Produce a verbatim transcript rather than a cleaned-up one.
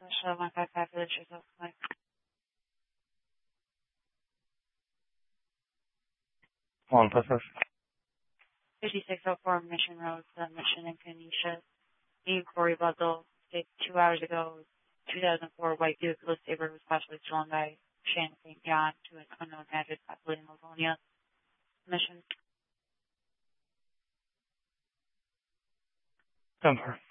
Special one five five for the truth of life. On purpose. fifty-six oh four Mission Road, the Mission in Phoenicia. Me, Corey Buzzle, stated two hours ago, two thousand four White Duke LeSabre was possibly stolen by Shannon Saint John to an unknown address, possibly in Livonia. Mission. Denver.